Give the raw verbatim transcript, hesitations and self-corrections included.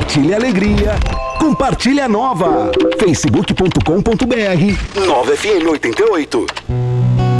compartilha alegria, compartilha Nova. facebook ponto com ponto br Nova F M oitenta e oito.